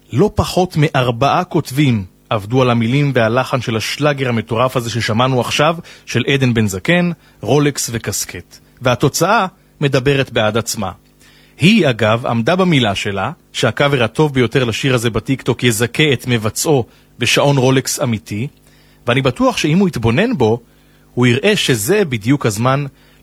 לא פחות מ4 כותבים עבדו על המילים והלחן של השלאגר המטורף הזה ששמענו עכשיו, של עדן בן זקן, רולקס וקסקט. והתוצאה מדברת בעד עצמה. היא אגב עמדה במילה שלה, שהקאבר הטוב ביותר לשיר הזה בטיקטוק יזכה את מבצעו בשעון רולקס אמיתי, ואני בטוח שאם הוא יתבונן בו, הוא יראה שזה בדיוק הזמן